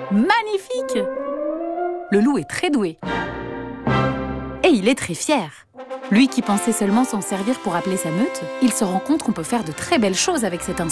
Magnifique! Le loup est très doué. Et il est très fier. Lui qui pensait seulement s'en servir pour appeler sa meute, il se rend compte qu'on peut faire de très belles choses avec cet instrument.